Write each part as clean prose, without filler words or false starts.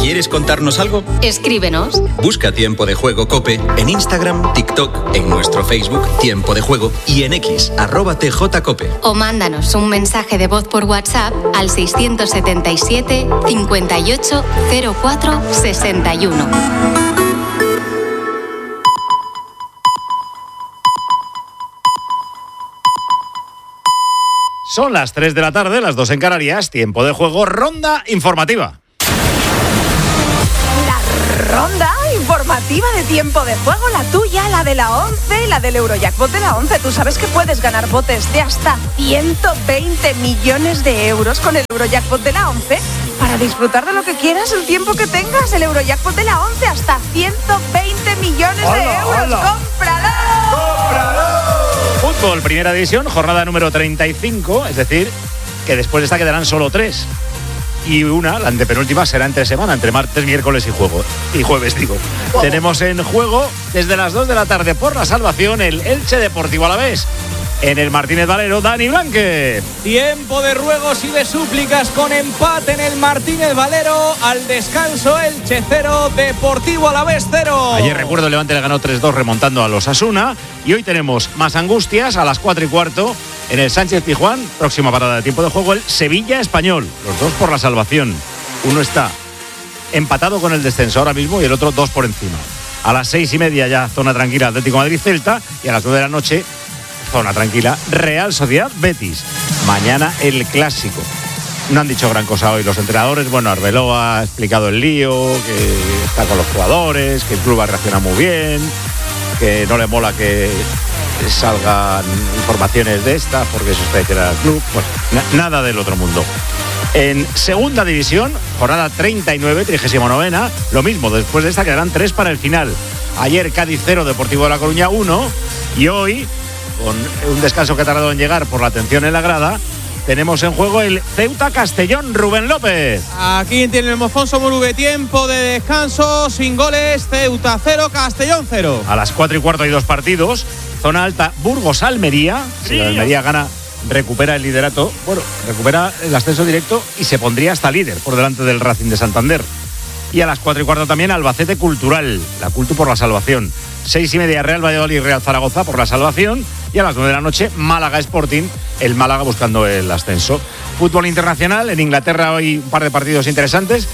¿Quieres contarnos algo? Escríbenos. Busca Tiempo de Juego COPE en Instagram, TikTok, en nuestro Facebook Tiempo de Juego y en X @TJCOPE. O mándanos un mensaje de voz por WhatsApp al 677 58 04 61. Son las 3 de la tarde, las 2 en Canarias. Tiempo de Juego, ronda informativa. Ronda informativa de Tiempo de Juego, la tuya, la de la 11, la del Eurojackpot de la 11. Tú sabes que puedes ganar botes de hasta 120 millones de euros con el Eurojackpot de la 11 para disfrutar de lo que quieras el tiempo que tengas. El Eurojackpot de la 11, hasta 120 millones de euros. ¡Cómpralo! Fútbol, primera división, jornada número 35, es decir, que después de esta quedarán solo 3. Y una, la antepenúltima, será entre semana, entre martes, miércoles y jueves. Tenemos en juego desde las 2 de la tarde por la salvación el Elche Deportivo Alavés. En el Martínez Valero, Dani Blanque. Tiempo de ruegos y de súplicas con empate en el Martínez Valero. Al descanso, Elche 0, Deportivo Alavés 0. Ayer, recuerdo, el Levante le ganó 3-2 remontando a los Osasuna. Y hoy tenemos más angustias a las 4:15 en el Sánchez Pizjuán. Próxima parada de Tiempo de Juego, el Sevilla Español. Los dos por la salvación. Uno está empatado con el descenso ahora mismo y el otro 2 por encima. A las 6:30 ya zona tranquila Atlético Madrid-Celta. Y a las 9 de la noche, zona tranquila, Real Sociedad Betis. Mañana el clásico. No han dicho gran cosa hoy los entrenadores. Bueno, Arbeloa ha explicado el lío, que está con los jugadores, que el club ha reaccionado muy bien, que no le mola que salgan informaciones de estas porque eso está de que era el club. Bueno, nada del otro mundo. En segunda división, jornada 39, 39ª, lo mismo, después de esta quedarán 3 para el final. Ayer Cádiz 0, Deportivo de La Coruña 1 y hoy, con un descanso que ha tardado en llegar por la atención en la grada, tenemos en juego el Ceuta-Castellón. Rubén López. Aquí tiene el Mofonso Murube, tiempo de descanso, sin goles, Ceuta 0, Castellón 0. A las 4:15 hay 2 partidos. Zona alta, Burgos-Almería. Si la Almería gana, recupera el liderato. Bueno, recupera el ascenso directo y se pondría hasta líder por delante del Racing de Santander. Y a las 4:15 también Albacete Cultural, la Cultu por la salvación. 6:30 Real Valladolid y Real Zaragoza por la salvación. Y a las 9 de la noche Málaga Sporting, el Málaga buscando el ascenso. Fútbol internacional, en Inglaterra hoy un par de partidos interesantes.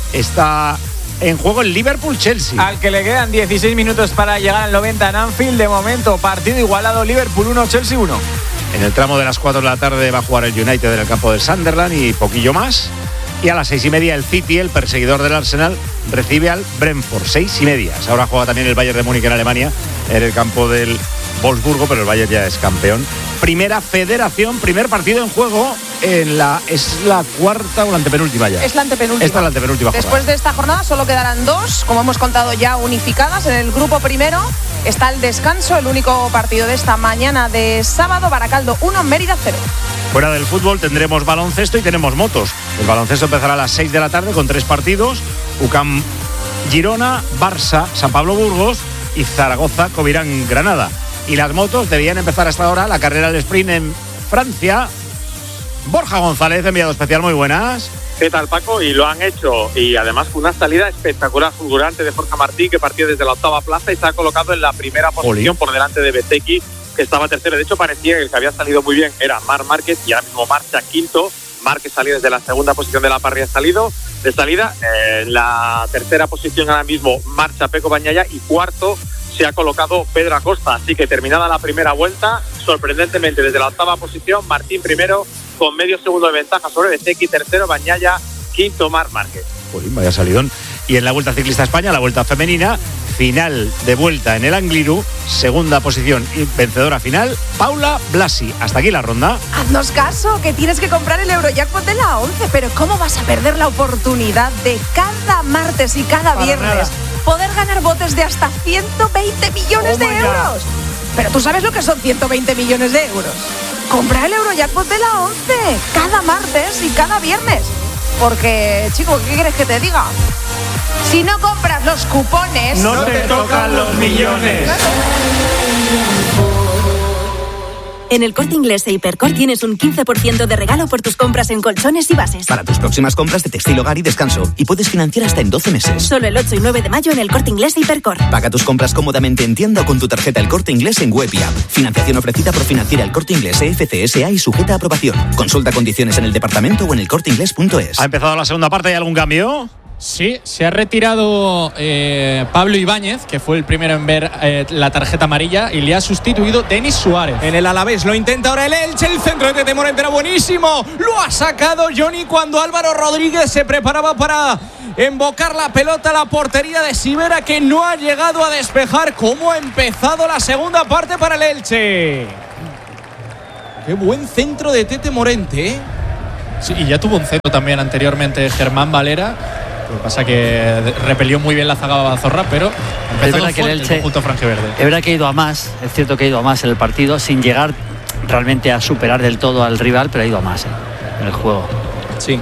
Está en juego el Liverpool-Chelsea. Al que le quedan 16 minutos para llegar al 90 en Anfield. De momento, partido igualado, Liverpool 1, Chelsea 1. En el tramo de las 4 de la tarde va a jugar el United en el campo del Sunderland y poquillo más. Y a las 6:30 el City, el perseguidor del Arsenal, recibe al Brentford. 6:30. Ahora juega también el Bayern de Múnich en Alemania, en el campo del Wolfsburgo, pero el Bayern ya es campeón. Primera Federación, primer partido en juego. ¿Es la cuarta o la antepenúltima ya? Es la antepenúltima. Esta es la antepenúltima jornada. Después de esta jornada solo quedarán 2, como hemos contado ya, unificadas. En el grupo primero está el descanso, el único partido de esta mañana de sábado. Baracaldo 1, Mérida 0. Fuera del fútbol tendremos baloncesto y tenemos motos. El baloncesto empezará a las 6 de la tarde con 3 partidos. UCAM Girona, Barça, San Pablo Burgos y Zaragoza Covirán Granada. Y las motos debían empezar hasta ahora la carrera del sprint en Francia. Borja González, enviado especial, muy buenas. ¿Qué tal, Paco? Y lo han hecho. Y además con una salida espectacular, fulgurante de Jorge Martí, que partió desde la 8ª plaza y se ha colocado en la primera posición por delante de Bezzecchi, que estaba tercero. De hecho, parecía que el que había salido muy bien era Marc Márquez y ahora mismo marcha quinto. Márquez salió desde la segunda posición de la parrilla de salida. En la tercera posición ahora mismo marcha Pecco Bagnaia y cuarto se ha colocado Pedro Acosta. Así que terminada la primera vuelta, sorprendentemente desde la 8ª posición, Martín primero con medio segundo de ventaja sobre Bezzecchi, tercero Bagnaia, quinto Marc Márquez. Vaya salidón. Y en la Vuelta Ciclista España, la Vuelta Femenina, final de vuelta en el Angliru, segunda posición y vencedora final, Paula Blasi. Hasta aquí la ronda. Haznos caso, que tienes que comprar el Eurojackpot de la 11, pero ¿cómo vas a perder la oportunidad de cada martes y cada viernes poder ganar botes de hasta 120 millones de euros? Pero tú sabes lo que son 120 millones de euros. Compra el Eurojackpot de la 11 cada martes y cada viernes. Porque, chico, ¿qué quieres que te diga? Si no compras los cupones, no te tocan los millones. En El Corte Inglés e Hipercor tienes un 15% de regalo por tus compras en colchones y bases. Para tus próximas compras de textil, hogar y descanso. Y puedes financiar hasta en 12 meses. Solo el 8 y 9 de mayo en El Corte Inglés e Hipercor. Paga tus compras cómodamente en tienda o con tu tarjeta El Corte Inglés en web y app. Financiación ofrecida por Financiera El Corte Inglés FCSA y sujeta a aprobación. Consulta condiciones en el departamento o en elcorteinglés.es. ¿Ha empezado la segunda parte? ¿Hay algún cambio? Sí, se ha retirado Pablo Ibáñez, que fue el primero en ver la tarjeta amarilla, y le ha sustituido Denis Suárez. En el Alavés lo intenta ahora el Elche, el centro de Tete Morente era buenísimo. Lo ha sacado Johnny cuando Álvaro Rodríguez se preparaba para embocar la pelota a la portería de Sivera, que no ha llegado a despejar. ¿Cómo ha empezado la segunda parte para el Elche? Qué buen centro de Tete Morente, ¿eh? Sí, y ya tuvo un centro también anteriormente Germán Valera. Lo que pasa que repelió muy bien la zaga Bazorra, pero empezó fuerte el Elche, conjunto franjiverde. Es verdad que ha ido a más, es cierto que ha ido a más en el partido, sin llegar realmente a superar del todo al rival, pero ha ido a más en el juego. Sí.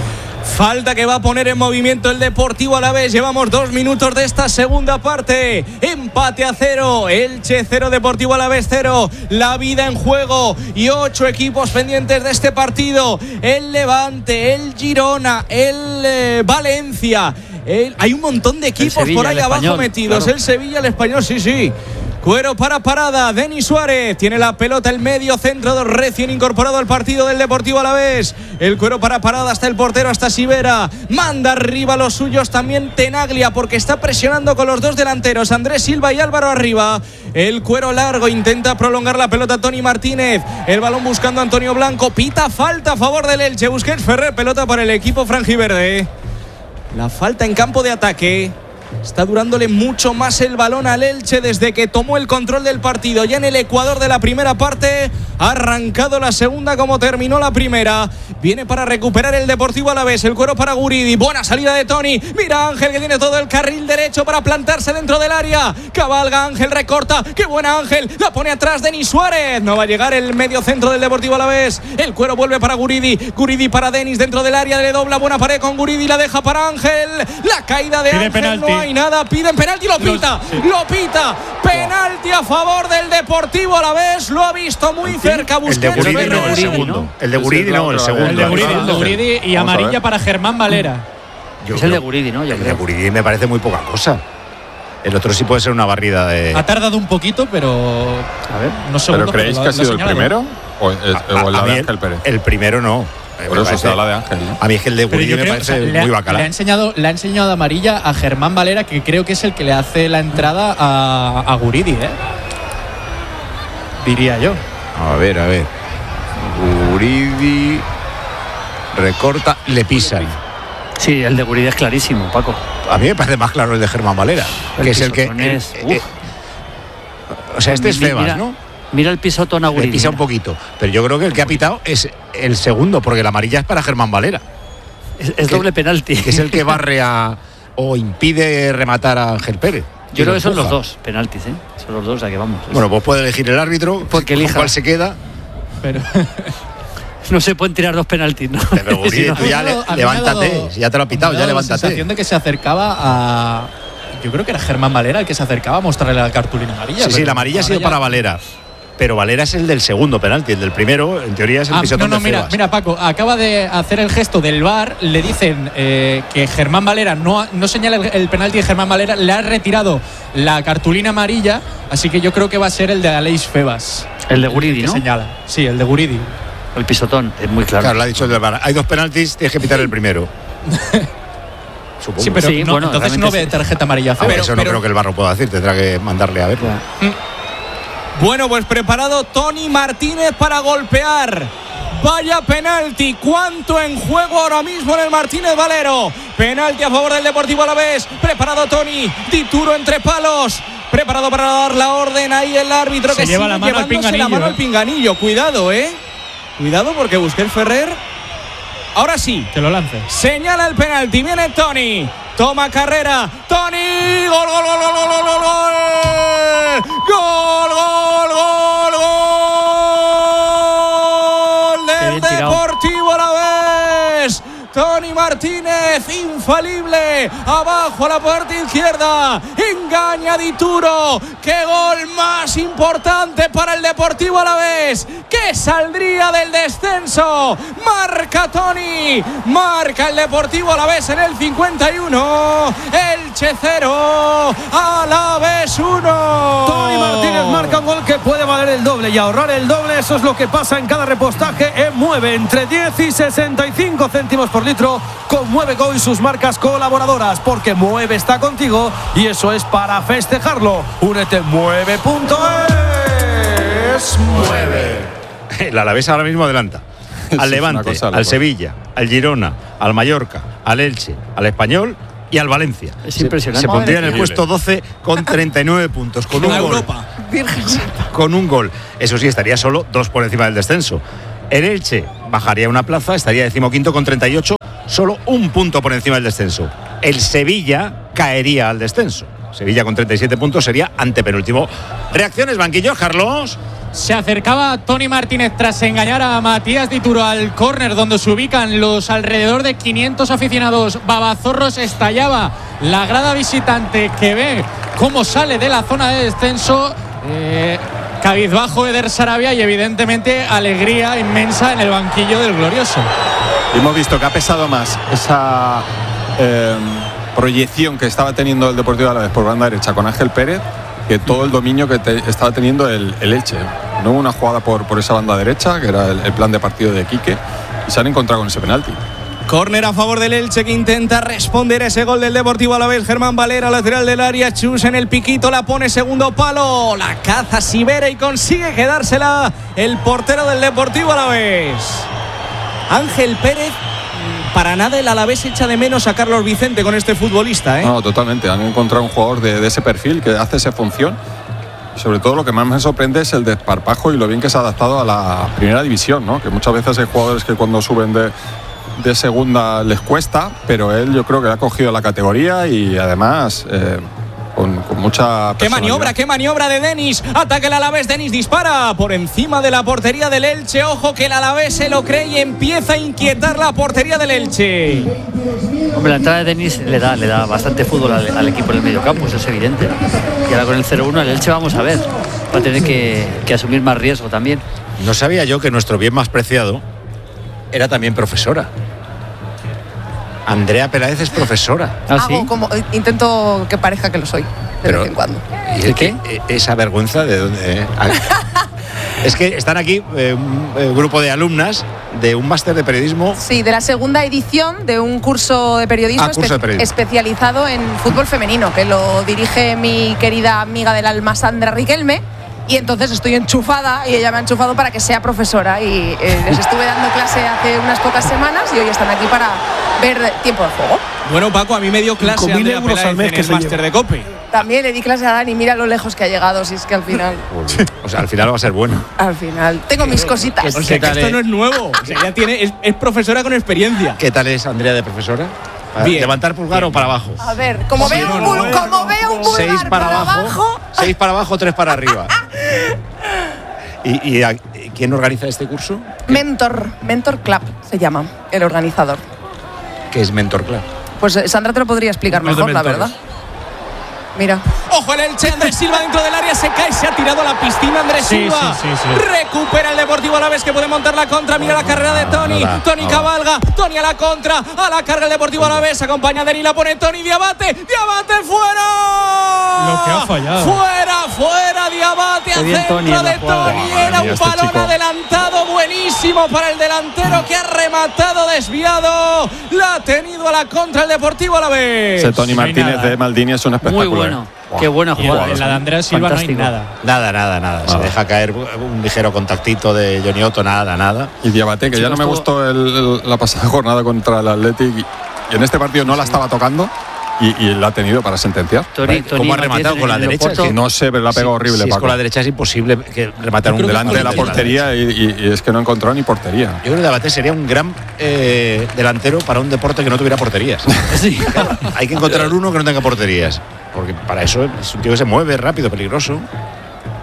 Falta que va a poner en movimiento el Deportivo Alavés. Llevamos 2 minutos de esta segunda parte. Empate a 0. Elche 0, Deportivo Alavés 0. La vida en juego y 8 equipos pendientes de este partido. El Levante, el Girona, el Valencia. Hay un montón de equipos Sevilla, por ahí abajo Español, metidos. Claro. El Sevilla, el Español, sí. Cuero para parada, Denis Suárez tiene la pelota, el medio centro recién incorporado al partido del Deportivo Alavés. El cuero para parada hasta el portero, hasta Sivera. Manda arriba a los suyos también Tenaglia, porque está presionando con los dos delanteros, Andrés Silva y Álvaro arriba. El cuero largo, intenta prolongar la pelota Toni Martínez. El balón buscando a Antonio Blanco. Pita falta a favor del Elche. Busquets Ferrer, pelota para el equipo franjiverde. La falta en campo de ataque. Está durándole mucho más el balón al Elche desde que tomó el control del partido. Ya en el Ecuador de la primera parte, ha arrancado la segunda como terminó la primera. Viene para recuperar el Deportivo Alavés. El cuero para Guridi. Buena salida de Toni. Mira Ángel, que tiene todo el carril derecho para plantarse dentro del área. Cabalga Ángel, recorta. ¡Qué buena Ángel! La pone atrás Denis Suárez. No va a llegar el medio centro del Deportivo Alavés. El cuero vuelve para Guridi. Guridi para Denis dentro del área. Le dobla buena pared con Guridi. La deja para Ángel. La caída de Ángel. Penalti. No hay nada. Piden penalti. Lo pita. Lo pita. Penalti a favor del Deportivo Alavés. Lo ha visto muy cerca. El de Guridi no, el segundo. El de Guridi no, el segundo. El de Guridi y amarilla para Germán Valera. Es el de Guridi, ¿no? El de Guridi me parece muy poca cosa. El otro sí puede ser una barrida de... Ha tardado un poquito, pero... A ver, no sé. ¿Pero creéis que ha sido el primero? ¿O el de Ángel Pérez? El primero no. Por eso se habla de Ángel, ¿no? A mí es que el de Guridi me parece muy bacala. Le ha enseñado amarilla a Germán Valera, que creo que es el que le hace la entrada a Guridi, ¿eh? Diría yo. A ver. Guridi recorta, le pisan. Sí, el de Guridi es clarísimo, Paco. A mí me parece más claro el de Germán Valera, que es el que... o sea, este es Febas, ¿no? Mira el pisotón a Guridi. Le pisa un poquito, pero yo creo que el que ha pitado es el segundo, porque la amarilla es para Germán Valera. Es doble penalti. Que es el que barre o impide rematar a Ángel Pérez. Yo creo que son los dos penaltis, ¿eh? Son los dos, a que vamos. Bueno, pues puede elegir el árbitro, porque elija cuál se queda. Pero... no se pueden tirar dos penaltis, ¿no? Pero Guridi, tú ya levántate, ya te lo ha pitado, ya levántate. La sensación de que se acercaba a... Yo creo que era Germán Valera el que se acercaba a mostrarle la cartulina amarilla. Sí, la amarilla ha sido para Valera. Pero Valera es el del segundo penalti, el del primero, en teoría es el pisotón de Febas. Mira, Paco, acaba de hacer el gesto del VAR, le dicen que Germán Valera no señala el penalti de Germán Valera, le ha retirado la cartulina amarilla, así que yo creo que va a ser el de Aleix Febas. El de Guridi, ¿no? Señala. Sí, el de Guridi. El pisotón, es muy claro. Claro, lo ha dicho el del VAR. Hay dos penaltis, tienes que pitar el primero. Supongo. Sí, pero entonces no ve tarjeta amarilla. Pero eso no creo que el VAR lo pueda decir, tendrá que mandarle a verlo. Bueno, pues preparado Toni Martínez para golpear. Vaya penalti. ¿Cuánto en juego ahora mismo en el Martínez Valero? Penalti a favor del Deportivo Alavés. Preparado Toni. Dituro entre palos. Preparado para dar la orden. Ahí el árbitro se que lleva sigue la mano llevándose la mano al pinganillo. Cuidado, Cuidado porque Busquets Ferrer. Ahora sí. Que lo lance. Señala el penalti. Viene Toni. Toma carrera. Toni. Gol, gol, gol, gol, gol, gol, gol. Gol, gol, gol, gol. Del Deportivo Alavés. Toni Martínez. Martínez, infalible, abajo a la parte izquierda, engaña Di Turo. ¡Qué gol más importante para el Deportivo Alavés, que saldría del descenso! Marca Toni, marca el Deportivo Alavés en el 51, Elche 0, Alavés 1. Toni Martínez marca un gol que puede valer el doble y ahorrar el doble. Eso es lo que pasa en cada repostaje en Mueve, entre 10 y 65 céntimos por litro, con Mueve Go y sus marcas colaboradoras, porque Mueve está contigo y eso es para festejarlo. Únete en mueve.es. Mueve. El Alavés ahora mismo adelanta al Levante, al Sevilla, al Girona, al Mallorca, al Elche, al Español y al Valencia. Es impresionante. Se pondría en el puesto 12 con 39 puntos, con un gol. Con un gol. Eso sí, estaría solo 2 por encima del descenso. El Elche bajaría una plaza, estaría 15º con 38, solo 1 punto por encima del descenso. El Sevilla caería al descenso. Sevilla con 37 puntos sería antepenúltimo. Reacciones, banquillos, Carlos. Se acercaba Toni Martínez tras engañar a Matías Di Turo al córner donde se ubican los alrededor de 500 aficionados babazorros. Estallaba la grada visitante que ve cómo sale de la zona de descenso. Cabizbajo Eder Sarabia y evidentemente alegría inmensa en el banquillo del glorioso. Hemos visto que ha pesado más esa proyección que estaba teniendo el Deportivo Alavés por banda derecha con Ángel Pérez que todo el dominio que estaba teniendo el Elche. No hubo una jugada por esa banda derecha, que era el plan de partido de Quique, y se han encontrado con ese penalti. Córner a favor del Elche, que intenta responder a ese gol del Deportivo Alavés. Germán Valera, lateral del área. Chus en el piquito, la pone segundo palo. La caza Sivera y consigue quedársela el portero del Deportivo Alavés. Ángel Pérez. Para nada el Alavés echa de menos a Carlos Vicente con este futbolista, ¿eh? No, totalmente. Han encontrado un jugador de ese perfil que hace esa función. Y sobre todo lo que más me sorprende es el desparpajo y lo bien que se ha adaptado a la primera división, ¿no? Que muchas veces hay jugadores que cuando suben de segunda les cuesta, pero él yo creo que ha cogido la categoría y además con mucha personalidad. Qué maniobra de Denis. Ataca el Alavés, Denis dispara por encima de la portería del Elche. Ojo que el Alavés se lo cree y empieza a inquietar la portería del Elche. Hombre, la entrada de Denis le da bastante fútbol al equipo en el medio campo, eso es evidente. Y ahora con el 0-1 el Elche vamos a ver, va a tener que asumir más riesgo también. No sabía yo que nuestro bien más preciado era también profesora. Andrea Peláez es profesora. Intento que parezca que lo soy de vez en cuando. ¿Y qué? Esa vergüenza de dónde. Es que están aquí un grupo de alumnas de un máster de periodismo. Sí, de la segunda edición de un curso de periodismo, especializado en fútbol femenino, que lo dirige mi querida amiga del alma, Sandra Riquelme. Y entonces estoy enchufada y ella me ha enchufado para que sea profesora y les estuve dando clase hace unas pocas semanas y hoy están aquí para ver Tiempo de Juego. Bueno, Paco, a mí me dio clase Andrea Peláez en el máster de COPE. También le di clase a Dani, mira lo lejos que ha llegado, si es que al final... O sea, al final va a ser bueno. Al final, tengo mis cositas. O sea, que esto no es nuevo, o sea, ya es profesora con experiencia. ¿Qué tal es Andrea de profesora? Bien. ¿Levantar pulgar o para abajo? A ver, como veo un pulgar 6 para abajo, 6 para abajo, 3 para arriba. ¿Y quién organiza este curso? Mentor Club se llama, el organizador. ¿Qué es Mentor Club? Pues Sandra te lo podría explicar mejor, la verdad. Mira. Ojo el Elche, Andrés Silva dentro del área, se cae, se ha tirado a la piscina Andrés Silva. Sí. Recupera el Deportivo Alavés, que puede montar la contra. Mira la carrera de Toni. Toni cabalga, Toni a la contra, a la carga el Deportivo Alavés, acompaña a Deni, la pone Toni, Diabate fuera. Lo que ha fallado. Fuera, Diabate a centro de Toni. Era un balón adelantado buenísimo para el delantero que ha rematado desviado. La ha tenido a la contra el Deportivo Alavés. Ese Toni Martínez de Maldini es un espectáculo. Muy bueno. Qué buena jugada. En la de Andrés Silva fantástico. No hay nada. Se deja caer un ligero contactito de Johnny Otto, nada. Y Diabate, que ya no me gustó la pasada jornada contra el Athletic y en este partido no la estaba tocando y la ha tenido para sentenciar. ¿Cómo ha rematado con la derecha? Es que no sé, pero la ha pegado horrible. Si es con la derecha es imposible que rematar un delante de la portería y es que no encontró ni portería. Yo creo que Diabate sería un gran delantero para un deporte que no tuviera porterías. Sí. Hay que encontrar uno que no tenga porterías. Porque para eso es un tío que se mueve rápido, peligroso.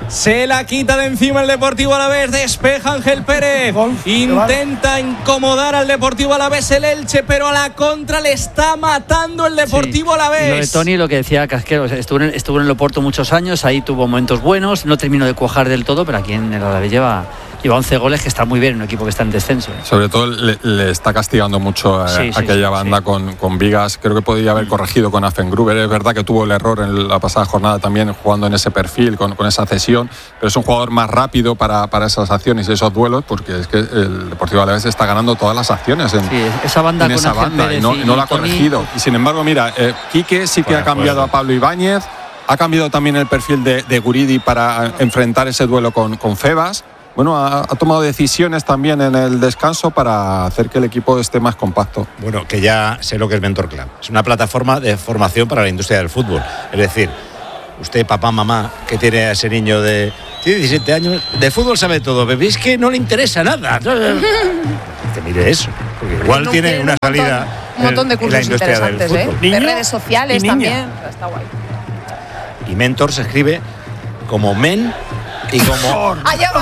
Se la quita de encima el Deportivo Alavés. Despeja Ángel Pérez. Intenta incomodar al Deportivo Alavés el Elche, pero a la contra le está matando el Deportivo Alavés. Lo de Toni, lo que decía Casquero, estuvo en el Oporto muchos años, ahí tuvo momentos buenos, no terminó de cuajar del todo, pero aquí en el Alavés lleva 11 goles, que está muy bien en un equipo que está en descenso. Sobre todo le está castigando mucho aquella banda con Vigas. Creo que podría haber corregido con Affengruber. Es verdad que tuvo el error en la pasada jornada también jugando en ese perfil, con esa cesión, pero es un jugador más rápido para esas acciones y esos duelos, porque es que el Deportivo Alavés está ganando todas las acciones esa banda en esa banda y no la ha corregido. Y sin embargo, mira, Quique sí que ha cambiado a Pablo Ibáñez, ha cambiado también el perfil de Guridi para enfrentar ese duelo con Febas. Bueno, ha tomado decisiones también en el descanso para hacer que el equipo esté más compacto. Bueno, que ya sé lo que es Mentor Club. Es una plataforma de formación para la industria del fútbol. Es decir, usted, papá, mamá, que tiene a ese niño de 17 años, de fútbol sabe todo, pero es que no le interesa nada. Que mire eso, porque igual tiene una salida. Un montón de cursos interesantes, de redes sociales también. Está guay. Y Mentor se escribe como men y como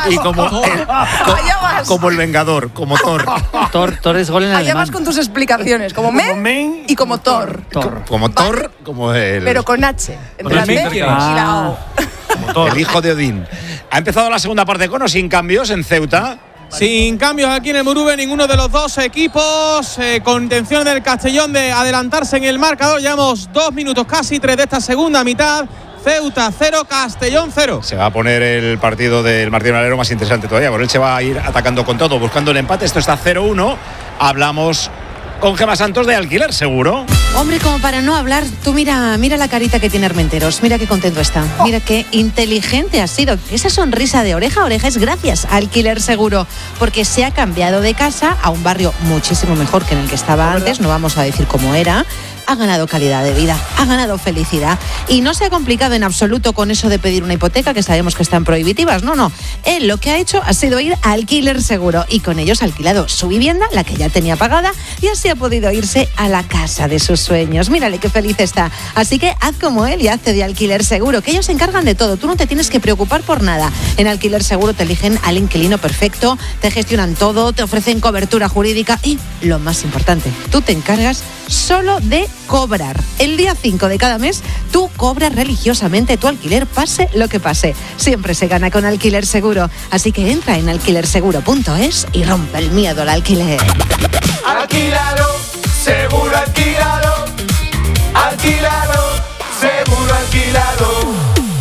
como el Vengador, como Thor. Thor es gol en alemán. Allá vas con tus explicaciones, como men y como Thor. Como Thor, como el... Pero con H, entre la T y la O. El hijo de Odín. Ha empezado la segunda parte con o sin cambios en Ceuta. Sin cambios aquí en el Murube, ninguno de los dos equipos con intención del Castellón de adelantarse en el marcador. Llevamos 2 minutos, casi 3 de esta segunda mitad. Ceuta 0, Castellón 0. Se va a poner el partido del Martín Valero más interesante todavía, porque él se va a ir atacando con todo, buscando el empate. Esto está 0-1. Hablamos con Gemma Santos de Alquiler Seguro. Hombre, como para no hablar, tú mira la carita que tiene Armenteros, mira qué contento está, mira qué inteligente ha sido. Esa sonrisa de oreja a oreja es gracias a Alquiler Seguro, porque se ha cambiado de casa a un barrio muchísimo mejor que en el que estaba antes, no vamos a decir cómo era. Ha ganado calidad de vida, ha ganado felicidad y no se ha complicado en absoluto con eso de pedir una hipoteca, que sabemos que están prohibitivas. No. Él lo que ha hecho ha sido ir a Alquiler Seguro y con ellos ha alquilado su vivienda, la que ya tenía pagada, y así ha podido irse a la casa de sus sueños. Mírale qué feliz está. Así que haz como él y hazte de Alquiler Seguro, que ellos se encargan de todo. Tú no te tienes que preocupar por nada. En Alquiler Seguro te eligen al inquilino perfecto, te gestionan todo, te ofrecen cobertura jurídica y, lo más importante, tú te encargas solo de cobrar. El día 5 de cada mes tú cobras religiosamente tu alquiler, pase lo que pase. Siempre se gana con Alquiler Seguro. Así que entra en alquilerseguro.es y rompe el miedo al alquiler. Alquílalo, seguro alquílalo. Alquílalo, seguro alquílalo.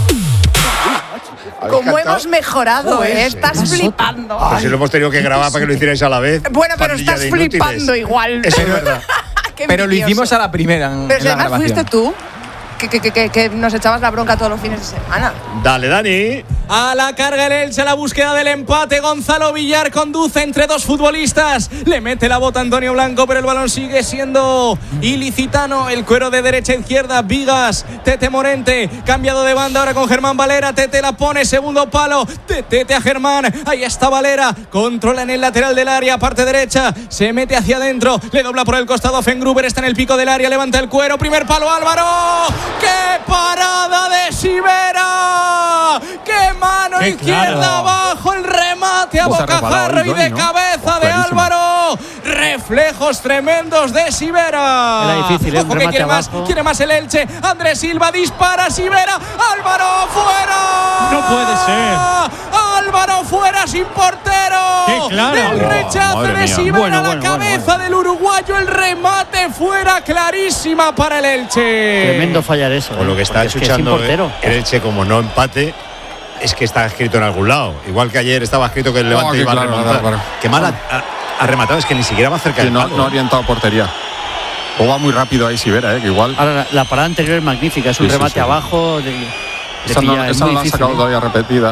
Como hemos mejorado, estás flipando. Pues si lo hemos tenido que grabar para que lo hicierais a la vez. Bueno, pero estás flipando igual. Eso es verdad. Pero lo hicimos a la primera. Pero si además fuiste tú que nos echabas la bronca todos los fines de semana. Dale, Dani. A la carga el Elche, a la búsqueda del empate. Gonzalo Villar conduce entre dos futbolistas. Le mete la bota Antonio Blanco, pero el balón sigue siendo ilicitano. El cuero de derecha a izquierda. Vigas, Tete Morente, cambiado de banda ahora con Germán Valera. Tete la pone, segundo palo. Tete a Germán. Ahí está Valera. Controla en el lateral del área, parte derecha. Se mete hacia adentro. Le dobla por el costado. Fengruber está en el pico del área. Levanta el cuero. Primer palo, Álvaro. ¡Qué parada de Sivera! ¡Qué mano izquierda abajo! El remate a bocajarro y de cabeza de Álvaro. Reflejos tremendos de Sivera. Era difícil, ojo que quiere más el Elche. Andrés Silva dispara, Sivera. ¡Álvaro fuera! No puede ser. Álvaro fuera sin portero. ¡Qué claro! El rechazo de Sivera a la cabeza del uruguayo. El remate fuera, clarísima para el Elche. Tremendo fallar eso. Con lo que está chuchando el Elche, como no empate, es que está escrito en algún lado. Igual que ayer estaba escrito que el Levante iba a remontar. Claro. Qué mal ha rematado, es que ni siquiera va cerca del palo. No ha orientado portería. O va muy rápido ahí Sivera, que igual. Ahora la parada anterior es magnífica, es un remate abajo. Esa no la han sacado todavía repetida.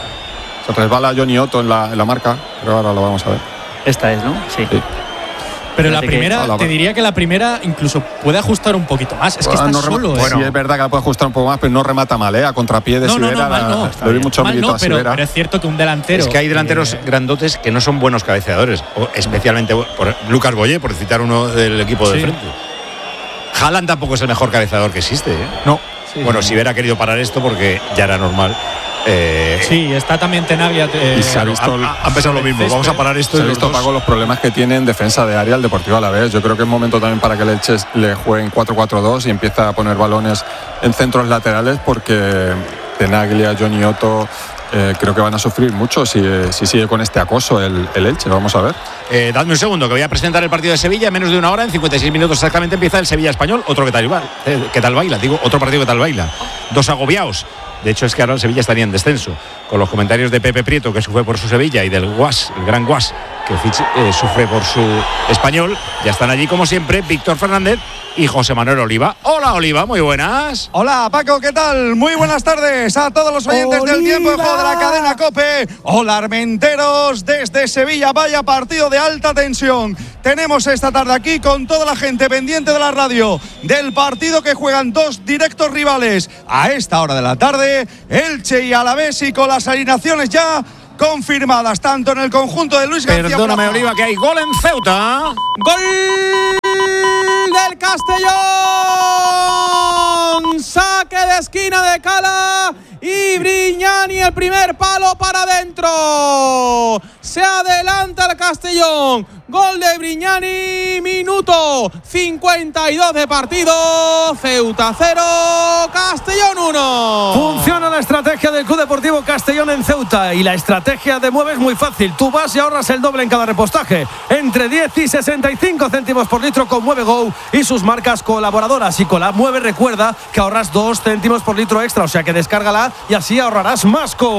Se resbala Johnny Otto en la marca, pero ahora lo vamos a ver. Esta es, ¿no? Sí. Pero la primera, te diría que la primera incluso puede ajustar un poquito más. Es que está solo. Bueno, sí, es verdad que la puede ajustar un poco más, pero no remata mal, a contrapié de Sivera. Le doy mucho mérito a Sivera. Pero es cierto que un delantero. Es que hay delanteros grandotes que no son buenos cabeceadores. Especialmente por Lucas Boyé, por citar uno del equipo de frente. Haaland tampoco es el mejor cabeceador que existe. No. Bueno, Sivera ha querido parar esto porque ya era normal. Sí, está también Tenaglia. Y se ha visto han pensado lo mismo. Vamos a parar esto. Se ha visto, Paco, los problemas que tiene en defensa de área el Deportivo Alavés. Yo creo que es momento también para que el Elche le juegue en 4-4-2 y empiece a poner balones en centros laterales, porque Tenaglia, Johnny Otto, creo que van a sufrir mucho si sigue con este acoso el Elche. Vamos a ver. Dadme un segundo, que voy a presentar el partido de Sevilla en menos de una hora. En 56 minutos exactamente empieza el Sevilla Español. Otro que tal baila. Digo, otro partido que tal baila. Dos agobiados. De hecho, es que ahora el Sevilla estaría en descenso. Con los comentarios de Pepe Prieto, que sufre por su Sevilla, y del Guas, el gran Guas, que sufre por su Español. Ya están allí, como siempre, Víctor Fernández y José Manuel Oliva. Hola, Oliva, muy buenas. Hola, Paco, ¿qué tal? Muy buenas tardes a todos los oyentes del Tiempo de Juego de la cadena COPE. Hola, Armenteros, desde Sevilla. Vaya partido de alta tensión tenemos esta tarde aquí, con toda la gente pendiente de la radio del partido que juegan dos directos rivales a esta hora de la tarde, Elche y Alavés, y con las alineaciones ya confirmadas tanto en el conjunto de Luis García. Perdóname, Oliva, que hay gol en Ceuta. ¡Gol del Castellón! Saque de esquina de Cala y Brignani, el primer palo para adentro. Se adelanta el Castellón. Gol de Brignani, minuto 52 de partido. Ceuta 0, Castellón 1. Funciona la estrategia del Club Deportivo Castellón en Ceuta, y la estrategia de Mueve es muy fácil. Tú vas y ahorras el doble en cada repostaje, entre 10 y 65 céntimos por litro con Mueve Go y sus marcas colaboradoras. Y con la Mueve recuerda que ahorras 2 céntimos por litro extra, o sea que descárgala y así ahorrarás más con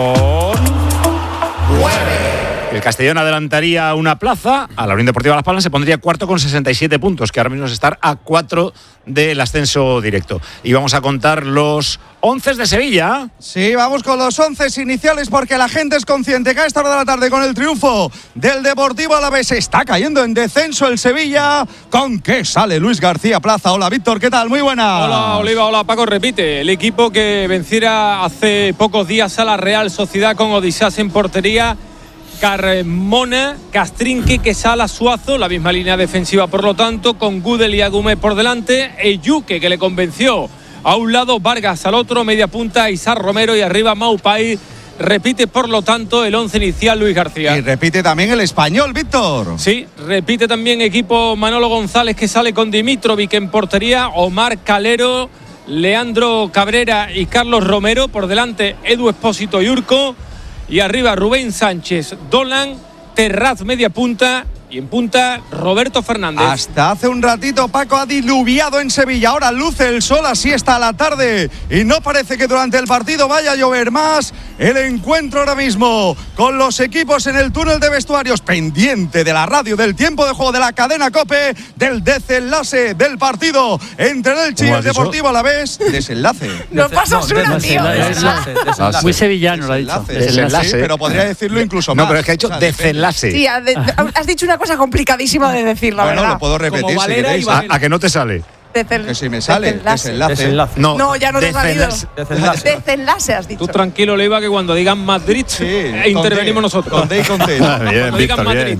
Mueve. El Castellón adelantaría una plaza a la Unión Deportiva Las Palmas, se pondría cuarto con 67 puntos, que ahora mismo es estar a 4 del ascenso directo. Y vamos a contar los 11 de Sevilla. Sí, vamos con los 11 iniciales, porque la gente es consciente que a esta hora de la tarde, con el triunfo del Deportivo Alavés, está cayendo en descenso el Sevilla. ¿Con qué sale Luis García Plaza? Hola, Víctor, ¿qué tal? Muy buena. Hola, Oliva, hola, Paco. Repite, el equipo que venciera hace pocos días a la Real Sociedad con Odisás en portería. Carmona, Castrinque, Quesala, Suazo, la misma línea defensiva, por lo tanto, con Gudel y Agumé por delante, Eyuque, que le convenció a un lado, Vargas al otro, media punta Isar Romero y arriba Maupay. Repite, por lo tanto, el 11 inicial Luis García. Y repite también el español, Víctor. Sí, repite también equipo Manolo González, que sale con Dimitrovic en portería, Omar Calero, Leandro Cabrera y Carlos Romero, por delante Edu Espósito y Urco. Y arriba Rubén Sánchez, Dolan, Terraz media punta y en punta Roberto Fernández. Hasta hace un ratito, Paco, ha diluviado en Sevilla. Ahora luce el sol, así está la tarde, y no parece que durante el partido vaya a llover más. El encuentro ahora mismo con los equipos en el túnel de vestuarios, pendiente de la radio del Tiempo de Juego de la cadena COPE, del desenlace del partido entre el Elche y el Deportivo Alavés. Desenlace. No pasas una, tío. Desenlace. Muy sevillano lo ha dicho. Desenlace, pero podría decirlo incluso más. No, pero es que ha dicho desenlace. Sí, has dicho una cosa complicadísima de decir, la verdad. Bueno, lo puedo repetir. Como Valera si y Valera. ¿A que no te sale? Que si me sale, desenlace. No, ya no te ha salido. Desenlace has dicho. Tú tranquilo, Leiva, que cuando digan Madrid, intervenimos nosotros. Con D y con T. Cuando digan Madrid.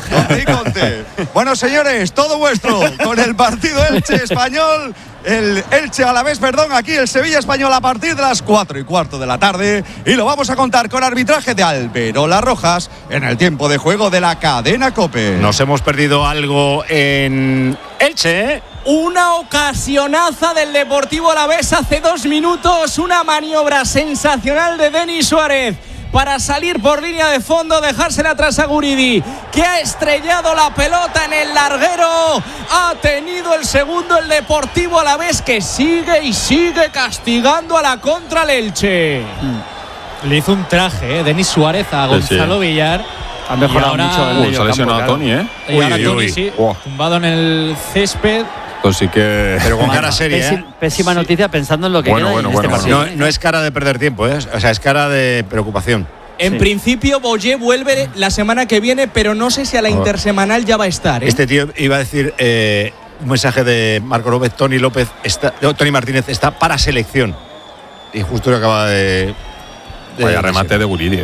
Bueno, señores, todo vuestro con el partido Elche Español. El Elche Alavés, perdón, aquí el Sevilla Español a partir de las 4:15 de la tarde, y lo vamos a contar con arbitraje de Alberola Rojas en el Tiempo de Juego de la cadena COPE. Nos hemos perdido algo en Elche, ¿eh? Una ocasionaza del Deportivo Alavés hace 2 minutos, una maniobra sensacional de Denis Suárez para salir por línea de fondo, dejársela atrás a Guridi, que ha estrellado la pelota en el larguero. Ha tenido el segundo el Deportivo Alavés, que sigue y sigue castigando a la contra el Elche. Le hizo un traje, Denis Suárez a Gonzalo Villar. Ha mejorado mucho el medio se ha lesionado campo, a Toni, ¿eh? Y ahora Toni, sí, tumbado en el césped. Pues sí que... Pero con cara seria, pésima noticia pensando en lo que queda en este partido. No es cara de perder tiempo, ¿eh? O sea, es cara de preocupación. En principio, Boyer vuelve la semana que viene, pero no sé si a la intersemanal ya va a estar, ¿eh? Este tío iba a decir un mensaje de Marco López, Toni Martínez está para selección. Y justo lo acaba de vaya remate de Guridi.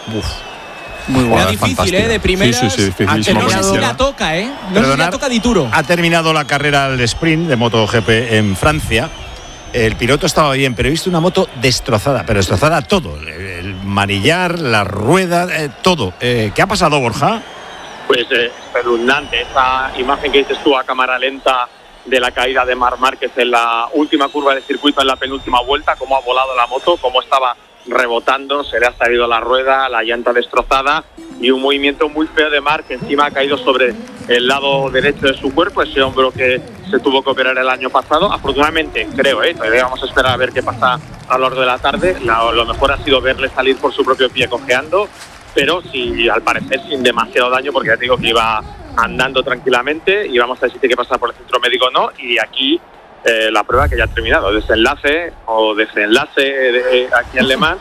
Muy bueno. Era difícil, de primeras. Sí, que no sé si la toca, No sé si la toca Dituro. Ha terminado la carrera al sprint de MotoGP en Francia el piloto estaba bien, pero he visto una moto destrozada, pero destrozada todo. El manillar, la rueda, todo. ¿Qué ha pasado, Borja? Pues espeluznante. Esa imagen que dices tú a cámara lenta de la caída de Marc Márquez en la última curva del circuito, en la penúltima vuelta, cómo ha volado la moto, cómo estaba rebotando, se le ha salido la rueda, la llanta destrozada y un movimiento muy feo de Marc, que encima ha caído sobre el lado derecho de su cuerpo, ese hombro que se tuvo que operar el año pasado. Afortunadamente, creo, todavía vamos a esperar a ver qué pasa a lo largo de la tarde. Lo mejor ha sido verle salir por su propio pie cojeando, pero sí, al parecer sin demasiado daño, porque ya te digo que iba andando tranquilamente y vamos a ver si tiene que pasar por el centro médico o no. Y aquí la prueba que ya ha terminado, desenlace aquí en Le Mans.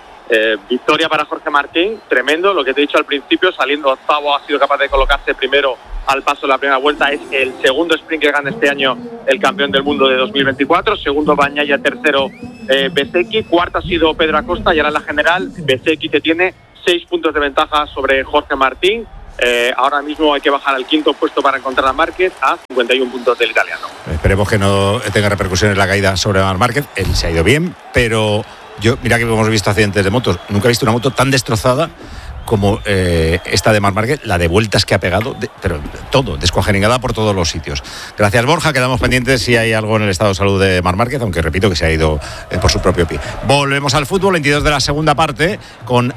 Victoria para Jorge Martín, tremendo, lo que te he dicho al principio, saliendo octavo, ha sido capaz de colocarse primero al paso de la primera vuelta. Es el segundo sprint que gana este año el campeón del mundo de 2024, segundo Bagnaia, tercero Bezzecchi, cuarto ha sido Pedro Acosta y ahora en la general Bezzecchi, que tiene 6 puntos de ventaja sobre Jorge Martín. Ahora mismo hay que bajar al quinto puesto para encontrar a Márquez, a 51 puntos del italiano. Esperemos que no tenga repercusiones la caída sobre Marc Márquez. Él se ha ido bien, pero mira que hemos visto accidentes de motos. Nunca he visto una moto tan destrozada como esta de Marc Márquez, la de vueltas que ha pegado, pero todo, descuajeringada por todos los sitios. Gracias, Borja. Quedamos pendientes si hay algo en el estado de salud de Marc Márquez, aunque repito que se ha ido por su propio pie. Volvemos al fútbol, 22 de la segunda parte, con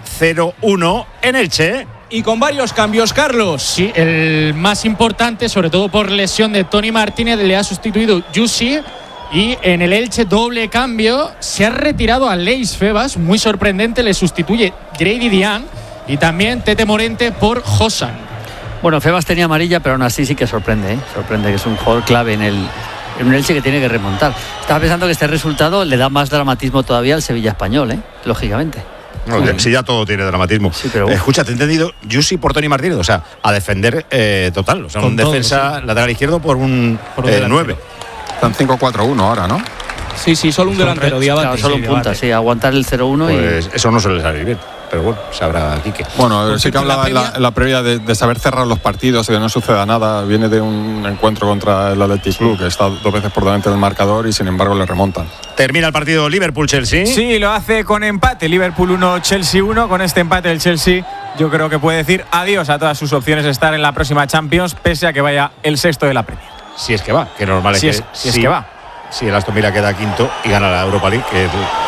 0-1 en Elche. Y con varios cambios, Carlos. Sí, el más importante, sobre todo por lesión de Toni Martínez, le ha sustituido Jussi. Y en el Elche, doble cambio, se ha retirado a Leis Febas, muy sorprendente, le sustituye Grady Dian y también Tete Morente por Josan. Bueno, Febas tenía amarilla, pero aún así sí que sorprende, sorprende, que es un jugador clave en un Elche que tiene que remontar. Estaba pensando que este resultado le da más dramatismo todavía al Sevilla español, lógicamente. No, si ya todo tiene dramatismo. Sí, pero escucha, te he entendido, Jussi por Toni Martínez, o sea, a defender total, o sea, un defensa lateral izquierdo por un 9. Están 5-4-1 ahora, ¿no? Sí, solo un delantero, Diabate. Claro, solo un punta, sí, aguantar el 0-1 pues eso no suele salir bien, pero bueno, sabrá Quique. Bueno, sí que hablaba en la previa de saber cerrar los partidos y que no suceda nada. Viene de un encuentro contra el Athletic Club, que está 2 veces por delante del marcador y sin embargo le remontan. Termina el partido Liverpool-Chelsea. Sí, lo hace con empate, Liverpool 1, Chelsea 1. Con este empate el Chelsea yo creo que puede decir adiós a todas sus opciones de estar en la próxima Champions, pese a que vaya el sexto de la Premier. Si es que va, que normal si es que va. Si el Aston Villa queda quinto y gana la Europa League, que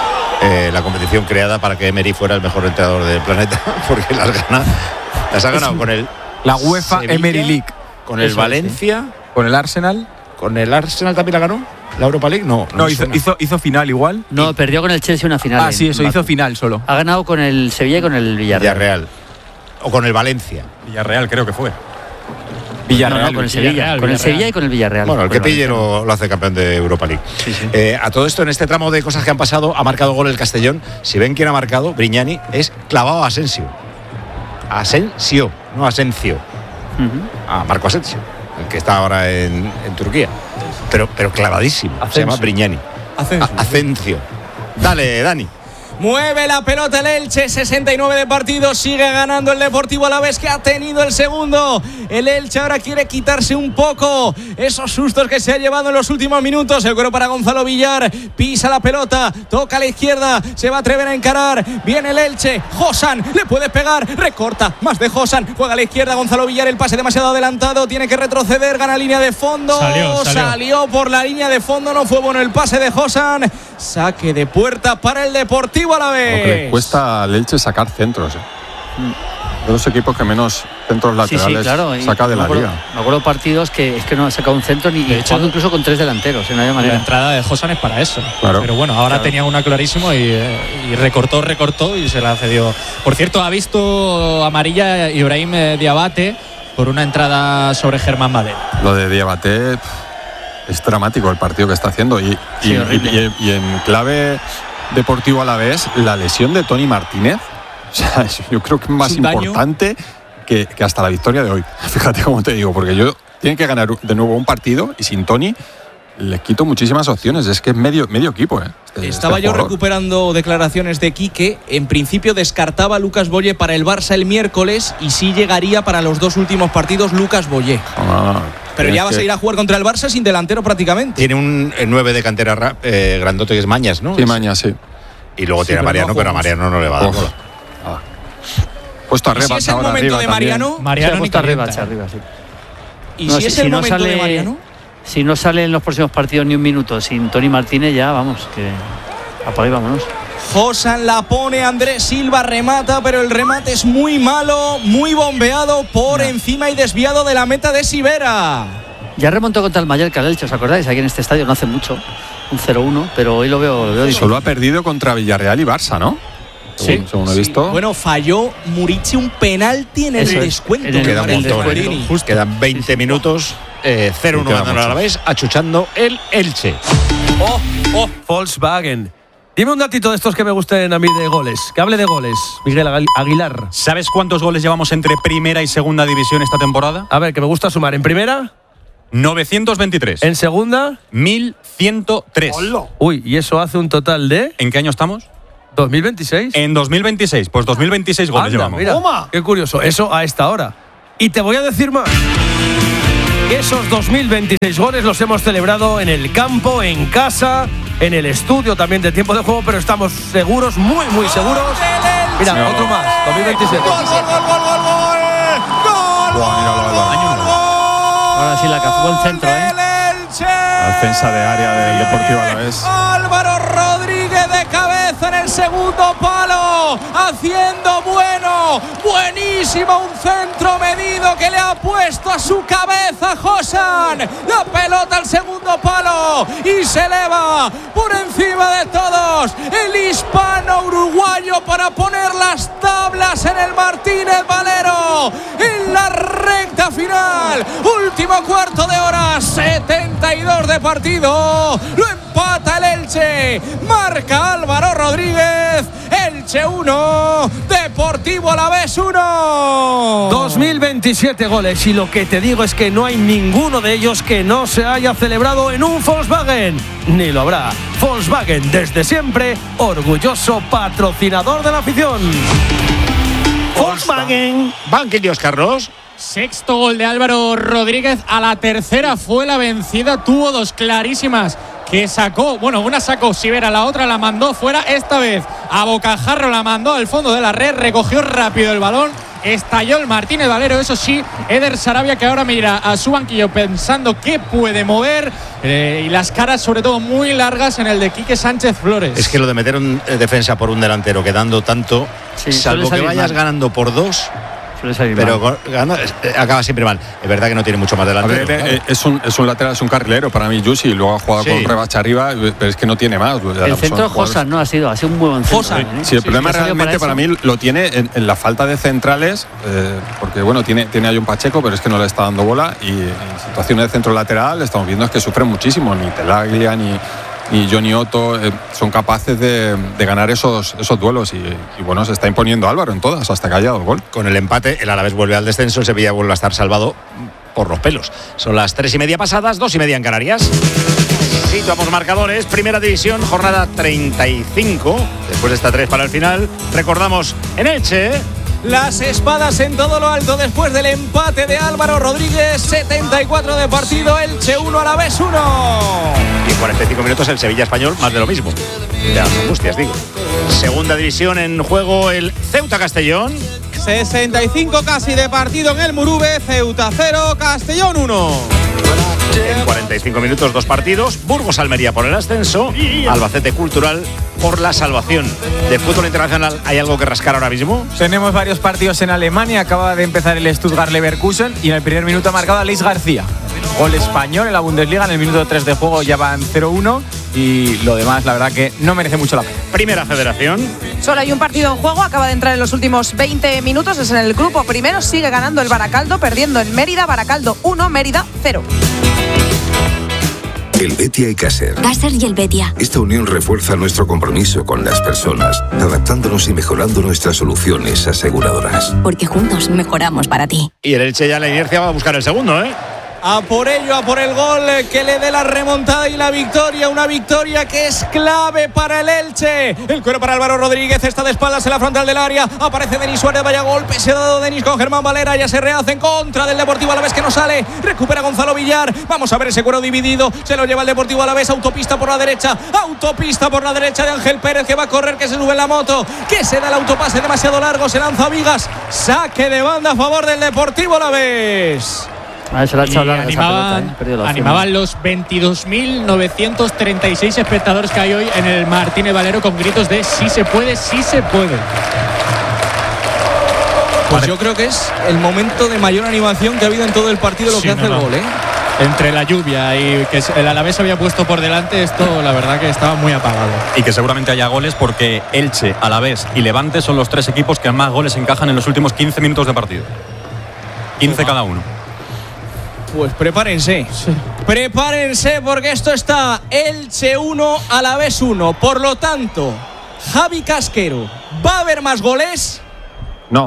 es la competición creada para que Emery fuera el mejor entrenador del planeta, porque las ha ganado con el la UEFA Sevilla, Emery League, con el Valencia, con el Arsenal. ¿Con el Arsenal también la ganó? ¿La Europa League? No hizo final igual. No, perdió con el Chelsea una final. Sí, eso, hizo final solo. Ha ganado con el Sevilla y con el Villarreal. O con el Valencia. Villarreal creo que fue. Villarreal, con el Sevilla. Con el Sevilla y con el Villarreal. Bueno, el que pille lo hace campeón de Europa League. Sí. A todo esto, en este tramo de cosas que han pasado, ha marcado gol el Castellón. Si ven quién ha marcado, Brignani, es clavado a Asensio. Asensio, no Asencio. Marco Asensio, el que está ahora en Turquía. Pero clavadísimo. Se llama Brignani. Asensio. Dale, Dani. Mueve la pelota el Elche, 69 de partido, sigue ganando el Deportivo Alavés, que ha tenido el segundo. El Elche ahora quiere quitarse un poco esos sustos que se ha llevado en los últimos minutos. El cuero para Gonzalo Villar, pisa la pelota, toca a la izquierda, se va a atrever a encarar. Viene el Elche, Josan, le puede pegar, recorta, más de Josan, juega a la izquierda Gonzalo Villar, el pase demasiado adelantado, tiene que retroceder, gana línea de fondo. Salió por la línea de fondo, no fue bueno el pase de Josan. Saque de puerta para el Deportivo Alavés. Le cuesta al Elche sacar centros. De los equipos que menos centros laterales saca de la liga. Me acuerdo partidos que es que no ha sacado un centro ni jugando incluso con 3 delanteros. No había manera. La entrada de Josan es para eso. Claro. Pero bueno, ahora tenía una clarísimo y recortó y se la cedió. Por cierto, ha visto amarilla Ibrahim Diabate por una entrada sobre Germán Valera. Lo de Diabate es dramático el partido que está haciendo y en clave Deportivo Alavés, la lesión de Toni Martínez, o sea, yo creo que es más importante que hasta la victoria de hoy. Fíjate cómo te digo, porque tienen que ganar de nuevo un partido y sin Toni les quito muchísimas opciones. Es que es medio equipo. Estaba yo recuperando declaraciones de Quique. En principio descartaba a Lucas Boye para el Barça el miércoles y sí llegaría para los 2 últimos partidos Lucas Boye. Pero ya vas a ir a jugar contra el Barça sin delantero prácticamente. Tiene un 9 de cantera grandote que es Mañas, ¿no? Sí, Mañas, sí. Y luego tiene a Mariano, pero a Mariano no le va a dar bola. Puesto arriba. Si es el momento de Mariano, Mariano puesto arriba, sí. ¿Y si es el momento de Mariano? Si no sale en los próximos partidos ni un minuto sin Toni Martínez, ya vamos, que apaga y vámonos. Josan la pone, Andrés Silva remata, pero el remate es muy malo, muy bombeado por encima y desviado de la meta de Sivera. Ya remontó contra el Mallorca, el Elche, ¿os acordáis? Aquí en este estadio no hace mucho, un 0-1, pero hoy lo veo difícil. Solo ha perdido contra Villarreal y Barça, ¿no? Sí, según he visto. Bueno, falló Murici un penalti en el descuento. Queda un montón, quedan 20 minutos, 0-1 ganando a la vez, achuchando el Elche. Volkswagen. Dime un datito de estos que me gusten a mí de goles. Que hable de goles, Miguel Aguilar. ¿Sabes cuántos goles llevamos entre primera y segunda división esta temporada? A ver, que me gusta sumar. ¿En primera? 923. ¿En segunda? 1103. Uy, ¿y eso hace un total de? ¿En qué año estamos? 2026. En 2026, pues 2026 goles llevamos. Mira, qué curioso, eso a esta hora. Y te voy a decir más. Esos 2026 goles los hemos celebrado en el campo, en casa, en el estudio también de tiempo de juego, pero estamos seguros, muy, muy seguros. Mira, no. Otro más, 2027. ¡Gol! Ahora sí, la que fue el centro, La defensa de área del Deportivo Alavés. Álvaro Rodríguez de cabeza en el segundo palo, haciendo buenísimo, un centro medido que le ha puesto a su cabeza Josan. La pelota al segundo palo y se eleva por encima de todos el hispano-uruguayo para poner las tablas en el Martínez Valero en la recta final. Último cuarto de hora, 72 de partido. Lo empata el Elche, marca Álvaro Rodríguez. Elche 1, Deportivo Alavés 1. 2027 goles, y lo que te digo es que no hay ninguno de ellos que no se haya celebrado en un Volkswagen, ni lo habrá. Volkswagen, desde siempre, orgulloso patrocinador de la afición. Volkswagen. Banquillos, Carlos. Sexto gol de Álvaro Rodríguez, a la tercera fue la vencida, tuvo dos clarísimas que sacó, bueno, una sacó Sivera, la otra la mandó fuera, esta vez a bocajarro la mandó al fondo de la red, recogió rápido el balón, estalló el Martínez Valero, eso sí, Eder Sarabia, que ahora mira a su banquillo pensando qué puede mover, y las caras sobre todo muy largas en el de Quique Sánchez Flores. Es que lo de meter un defensa por un delantero quedando tanto, sí, salvo que vayas ganando por 2, pero acaba siempre mal. Es verdad que no tiene mucho más delantero. Ver, es un lateral, es un carrilero para mí, Yusi. Luego ha jugado con rebache arriba, pero es que no tiene más. El centro de Josan no ha sido un buen centro. Sí, el problema realmente para mí lo tiene en la falta de centrales, porque bueno, tiene a John Pacheco, pero es que no le está dando bola, y en situaciones de centro lateral estamos viendo es que sufren muchísimo. Ni Telaglia ni Johnny Otto son capaces de ganar esos duelos, y bueno, se está imponiendo Álvaro en todas hasta que haya dado el gol. Con el empate el Alavés vuelve al descenso, el Sevilla vuelve a estar salvado por los pelos. Son las 3:30 pasadas, 2:30 en Canarias. Situamos marcadores, Primera División, jornada 35, después de esta 3 para el final. Recordamos en Elche. Las espadas en todo lo alto después del empate de Álvaro Rodríguez, 74 de partido, Elche 1, Alavés 1. Y en 45 minutos el Sevilla Español, más de lo mismo. De las angustias, digo. Segunda División en juego, el Ceuta Castellón. 65 casi de partido en el Murube, Ceuta 0, Castellón 1. En 45 minutos, 2 partidos. Burgos Almería por el ascenso, Albacete Cultural por la salvación. De fútbol internacional, ¿hay algo que rascar ahora mismo? Tenemos varios partidos en Alemania. Acaba de empezar el Stuttgart Leverkusen y en el primer minuto ha marcado a Luis García. Gol español en la Bundesliga. En el minuto 3 de juego ya van 0-1, y lo demás la verdad que no merece mucho la pena. Primera Federación. Solo hay un partido en juego, acaba de entrar en los últimos 20 minutos, es en el grupo primero, sigue ganando el Baracaldo, perdiendo en Mérida, Baracaldo 1, Mérida 0. El Betia y Caser. Caser y el Betia. Esta unión refuerza nuestro compromiso con las personas, adaptándonos y mejorando nuestras soluciones aseguradoras. Porque juntos mejoramos para ti. Y el Elche ya la inercia va a buscar el segundo, ¿eh? a por ello, a por el gol que le dé la remontada y la victoria. Una victoria que es clave para el Elche. El cuero para Álvaro Rodríguez, está de espaldas en la frontal del área. Aparece Denis Suárez, vaya golpe, se ha dado Denis con Germán Valera. Ya se rehace en contra del Deportivo Alavés, que no sale. Recupera Gonzalo Villar. Vamos a ver ese cuero dividido. Se lo lleva el Deportivo Alavés. Autopista por la derecha. Autopista por la derecha de Ángel Pérez, que va a correr, que se sube en la moto, que se da el autopase demasiado largo. Se lanza a Vigas. Saque de banda a favor del Deportivo Alavés. Se la ha echado larga esa pelota, animaban los 22.936 espectadores que hay hoy en el Martínez Valero con gritos de sí se puede, sí se puede. Pues yo creo que es el momento de mayor animación que ha habido en todo el partido, lo que hace el gol, Entre la lluvia y que el Alavés había puesto por delante, esto la verdad que estaba muy apagado. Y que seguramente haya goles porque Elche, Alavés y Levante son los 3 equipos que más goles encajan en los últimos 15 minutos de partido. 15 cada uno. Pues prepárense. Prepárense porque esto está Elche 1, Alavés 1. Por lo tanto, Javi Casquero, ¿va a haber más goles? No.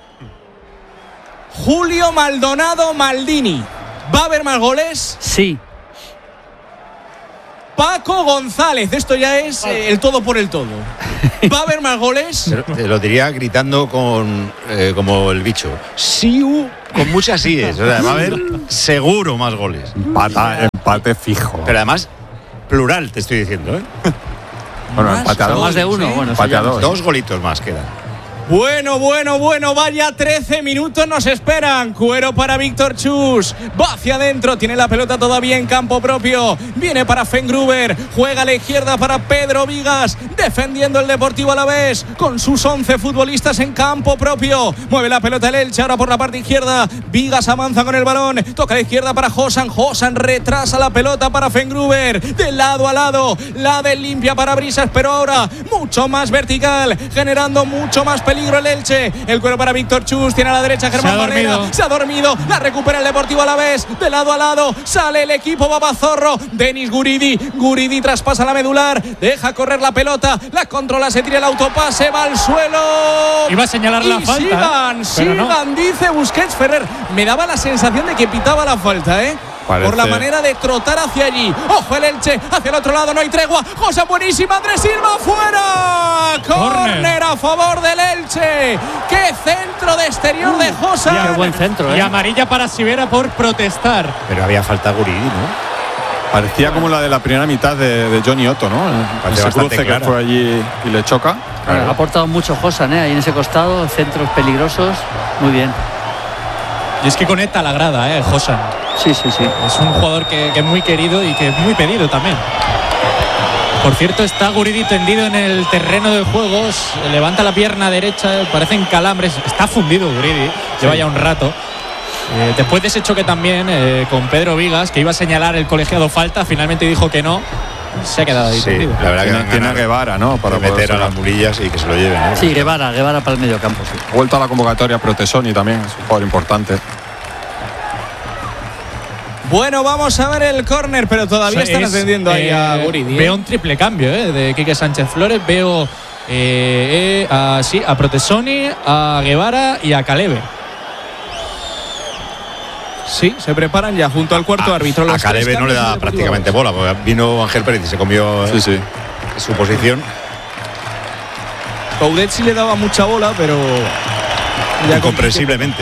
Julio Maldonado Maldini, ¿va a haber más goles? Sí. Paco González, esto ya es el todo por el todo. ¿Va a haber más goles? Te lo diría gritando como el bicho. Sí, con muchas síes. O sea, va a haber seguro más goles. Empate fijo. Pero además, plural, te estoy diciendo, Bueno, empate a 2. Más de uno. Bueno, empate a 2. 2 golitos más quedan. Bueno, vaya 13 minutos nos esperan. Cuero para Víctor Chus, va hacia adentro, tiene la pelota todavía en campo propio, viene para Fengruber, juega a la izquierda para Pedro Vigas, defendiendo el Deportivo Alavés con sus 11 futbolistas en campo propio. Mueve la pelota el Elche ahora por la parte izquierda, Vigas avanza con el balón, toca a la izquierda para Josan retrasa la pelota para Fengruber, de lado a lado, la del limpia para Brisas, pero ahora mucho más vertical, generando mucho más peligro el Elche. El cuero para Víctor Chus, tiene a la derecha Germán Valera, se ha dormido, la recupera el Deportivo Alavés, de lado a lado, sale el equipo Babazorro, Denis Guridi traspasa la medular, deja correr la pelota, la controla, se tira el autopase, va al suelo. Iba a señalar la falta. Sigan, dice Busquets Ferrer. Me daba la sensación de que pitaba la falta, Parece. Por la manera de trotar hacia allí. Ojo el Elche, hacia el otro lado, no hay tregua. Cosa buenísima, Andrés Silva fuera. Córner a favor del Elche. Qué centro de exterior de Josa. Qué buen centro, Y amarilla para Sivera por protestar. Pero había falta Guridi, ¿no? Parecía como la de la primera mitad de Johnny Otto, ¿no? Ese cruce que fue allí y le choca. Ha aportado mucho Josan, ahí en ese costado, centros peligrosos. Muy bien. Y es que conecta la grada, Josan. Sí. Es un jugador que es muy querido y que es muy pedido también. Por cierto, está Guridi tendido en el terreno de juegos, levanta la pierna derecha, parecen calambres, está fundido Guridi, lleva ya un rato. Después de ese choque también con Pedro Vigas, que iba a señalar el colegiado falta, finalmente dijo que no, se ha quedado ahí tendido. La verdad que tiene a Guevara, ¿no? Para meter a las mulillas y que se lo lleven. Sí, Guevara para el medio campo. Sí. Vuelta a la convocatoria Protesoni también, es un jugador importante. Bueno, vamos a ver el córner, pero todavía están atendiendo ahí a Guridi. Veo un triple cambio de Quique Sánchez Flores. Veo a Protesoni, a Guevara y a Caleve. Sí, se preparan ya junto al cuarto árbitro. A Caleve no le da prácticamente bola, porque vino Ángel Pérez y se comió su posición. Coudet sí le daba mucha bola, pero incomprensiblemente.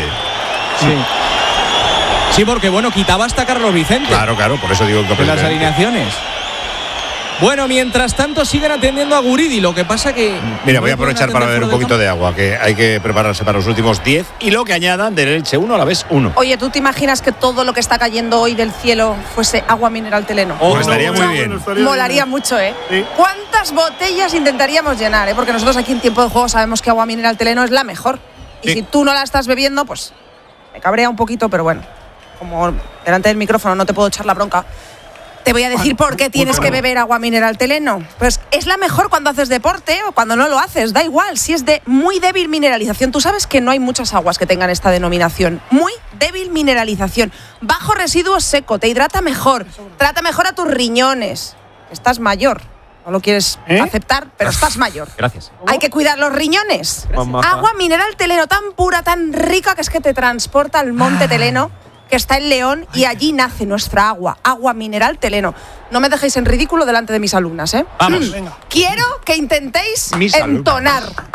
Sí, porque quitaba hasta Carlos Vicente. Claro, por eso digo en las alineaciones. Bueno, mientras tanto siguen atendiendo a Guridi, lo que pasa que... Mira, voy a aprovechar para beber un poquito de agua, que hay que prepararse para los últimos 10 y lo que añadan del Elche 1 Alavés 1. Oye, ¿tú te imaginas que todo lo que está cayendo hoy del cielo fuese agua mineral Teleno? Estaría muy bien. Molaría mucho, Sí. ¿Cuántas botellas intentaríamos llenar, Porque nosotros aquí en Tiempo de Juego sabemos que agua mineral Teleno es la mejor. Y si tú no la estás bebiendo, pues me cabrea un poquito, pero bueno, como delante del micrófono no te puedo echar la bronca. Te voy a decir por qué tienes que beber agua mineral Teleno. Pues es la mejor cuando haces deporte o cuando no lo haces, da igual. Si es de muy débil mineralización, tú sabes que no hay muchas aguas que tengan esta denominación. Muy débil mineralización. Bajo residuo seco, te hidrata mejor, trata mejor a tus riñones. Estás mayor, no lo quieres aceptar, pero estás mayor. Gracias. Hay que cuidar los riñones. Agua mineral Teleno, tan pura, tan rica, que es que te transporta al monte Teleno, que está en León y allí nace nuestra agua mineral Teleno. No me dejéis en ridículo delante de mis alumnas, ¿eh? Vamos. Venga. Quiero que intentéis Mis entonar. alumnas.